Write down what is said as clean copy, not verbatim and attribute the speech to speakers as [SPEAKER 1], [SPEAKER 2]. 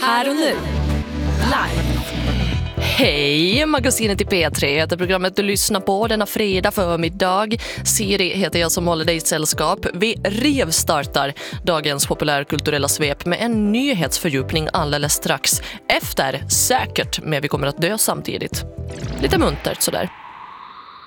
[SPEAKER 1] Här och nu. Live.
[SPEAKER 2] Hej, magasinet i P3 heter programmet du lyssnar på denna fredag förmiddag. Siri heter jag som håller dig i sällskap. Vi revstartar dagens populärkulturella svep med en nyhetsfördjupning alldeles strax. Efter säkert, men vi kommer att dö samtidigt. Lite muntert sådär.